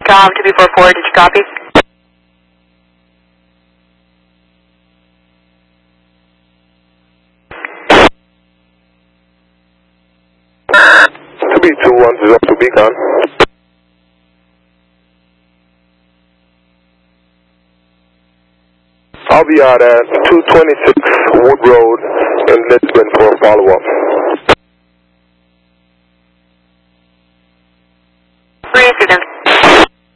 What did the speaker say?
Com 244, did you copy? B21 to Beacon. I'll be out at 226 Wood Road in Lisbon for a follow-up.